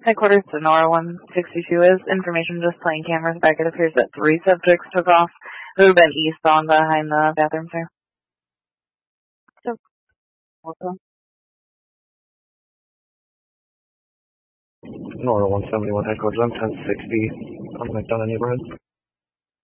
Headquarters to Nora 162 is information just playing cameras back. It appears that 3 subjects took off. It would have been eastbound behind the bathrooms here. So, welcome. Nora 171 headquarters, I'm 1060 on McDonough neighborhood.